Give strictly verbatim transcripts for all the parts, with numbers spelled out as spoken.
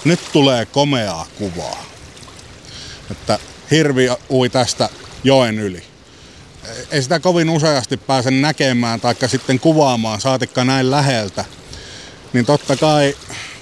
nyt tulee komeaa kuvaa. Että hirvi ui tästä joen yli. Ei sitä kovin useasti pääse näkemään tai sitten kuvaamaan, saatikka näin läheltä. Niin totta kai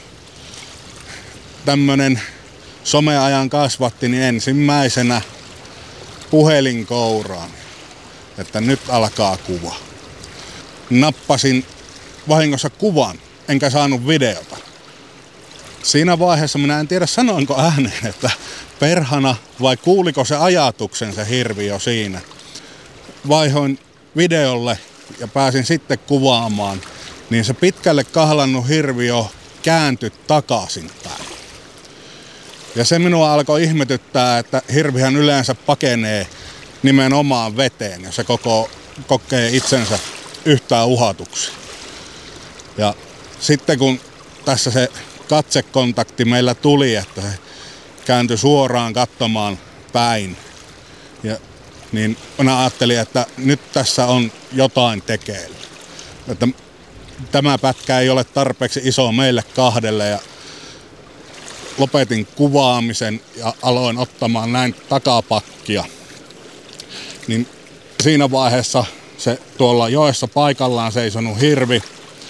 tämmönen someajan kasvatti, niin ensimmäisenä puhelin kouraan, että nyt alkaa kuva. Nappasin vahingossa kuvan, enkä saanut videota. Siinä vaiheessa minä en tiedä sanoinko ääneen, että perhana vai kuuliko se ajatuksen se hirvi jo siinä. Vaihoin videolle ja pääsin sitten kuvaamaan, niin se pitkälle kahlannut hirvi jo kääntyi takaisin päin. Ja se minua alkoi ihmetyttää, että hirvihän yleensä pakenee nimenomaan veteen ja se koko kokee itsensä yhtään uhatuksi. Ja sitten kun tässä se katsekontakti meillä tuli, että se kääntyi suoraan katsomaan päin, ja, niin minä ajattelin, että nyt tässä on jotain tekeillä. Että tämä pätkä ei ole tarpeeksi iso meille kahdelle ja lopetin kuvaamisen ja aloin ottamaan näin takapakkia. Niin siinä vaiheessa se tuolla joessa paikallaan seisonut hirvi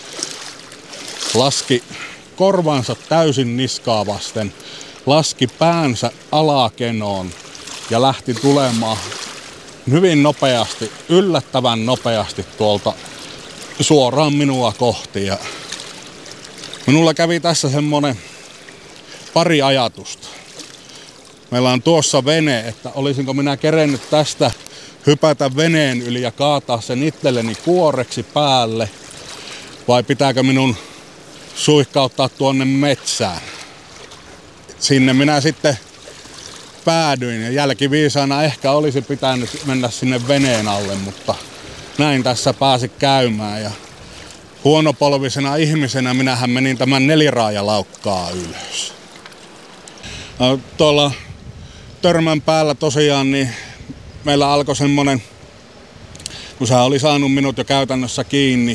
laski korvansa täysin niskaa vasten, laski päänsä alakenoon ja lähti tulemaan hyvin nopeasti, yllättävän nopeasti tuolta suoraan minua kohti. Ja minulla kävi tässä semmonen pari ajatusta. Meillä on tuossa vene, että olisinko minä kerennyt tästä hypätä veneen yli ja kaataa sen itselleni kuoreksi päälle, vai pitääkö minun suihkauttaa tuonne metsään. Sinne minä sitten päädyin ja jälkiviisaana ehkä olisi pitänyt mennä sinne veneen alle, mutta näin tässä pääsi käymään. Ja huonopolvisena ihmisenä minähän menin tämän neliraajalaukkaa ylös. No, tuolla törmän päällä tosiaan niin meillä alkoi semmonen, kun se oli saanut minut jo käytännössä kiinni,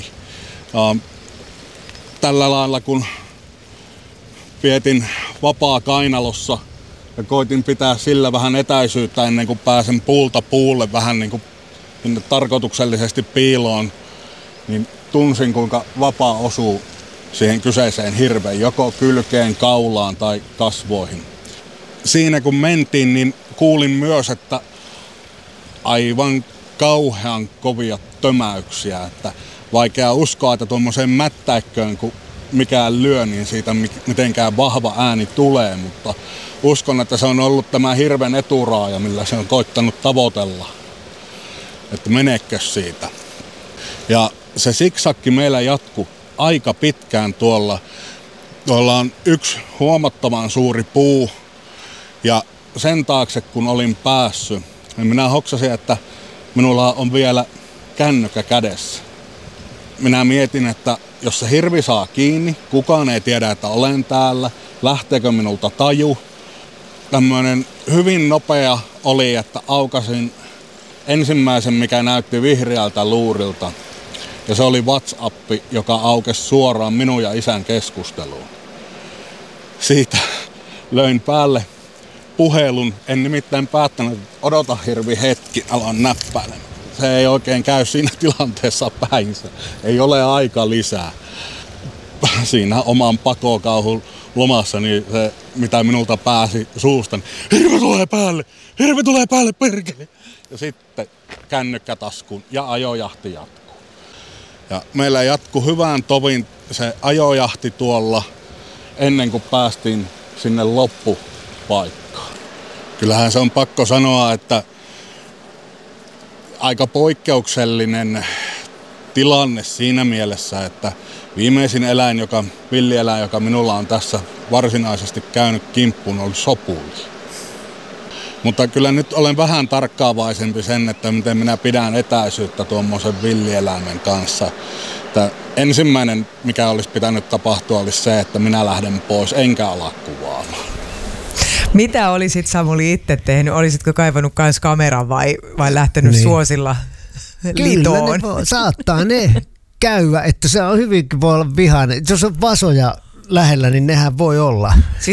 tällä lailla kun vietin vapaa kainalossa ja koitin pitää sillä vähän etäisyyttä ennen kuin pääsen puulta puulle vähän niin kuin tarkoituksellisesti piiloon, niin tunsin kuinka vapaa osuu siihen kyseiseen hirveen, joko kylkeen, kaulaan tai kasvoihin. Siinä kun mentiin, niin kuulin myös, että aivan kauhean kovia tömäyksiä, että vaikea uskoa, että tuommoiseen mättäikköön kun mikään lyö, niin siitä mitenkään vahva ääni tulee, mutta uskon, että se on ollut tämä hirven eturaaja, millä se on koittanut tavoitella, että meneekö siitä. Ja se siksakki meillä jatkui aika pitkään tuolla. Tuolla on yksi huomattavan suuri puu ja sen taakse kun olin päässyt, niin minä hoksasin, että minulla on vielä kännykkä kädessä. Minä mietin, että jos se hirvi saa kiinni, kukaan ei tiedä, että olen täällä, lähteekö minulta taju. Tämmöinen hyvin nopea oli, että aukasin ensimmäisen, mikä näytti vihreältä luurilta. Ja se oli WhatsApp, joka aukesi suoraan minun ja isän keskusteluun. Siitä löin päälle puhelun. En nimittäin päättänyt, että odota hirvi hetki, aloin näppäilemään. Se ei oikein käy siinä tilanteessa päinsä. Ei ole aika lisää. Siinä oman pakokauhun lomassa, niin se, mitä minulta pääsi suusta, niin hirvi tulee päälle, hirvi tulee päälle, perkele. Ja sitten kännykkä taskuun ja ajojahti jatkuu. Ja meillä jatkui hyvään tovin se ajojahti tuolla ennen kuin päästiin sinne loppupaikkaan. Kyllähän se on pakko sanoa, että aika poikkeuksellinen tilanne siinä mielessä, että viimeisin eläin, joka, villieläin, joka minulla on tässä varsinaisesti käynyt kimppuun, oli sopuli. Mutta kyllä nyt olen vähän tarkkaavaisempi sen, että miten minä pidän etäisyyttä tuommoisen villieläimen kanssa. Että ensimmäinen, mikä olisi pitänyt tapahtua, olisi se, että minä lähden pois enkä ala kuvaamaan. Mitä olisit, Samuli, itse tehnyt? Olisitko kaivannut myös kameran vai, vai lähtenyt niin suosilla litoon? Kyllä ne voi, saattaa ne käydä, että se on hyvinkin voi olla vihainen. Jos on vasoja lähellä, niin nehän voi olla.